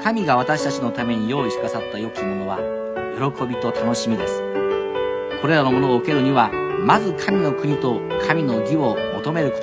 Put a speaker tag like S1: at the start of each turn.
S1: 神が私たちのために用意してくださった良きものは喜びと楽しみです。これらのものを受けるにはまず神の国と神の義を求めること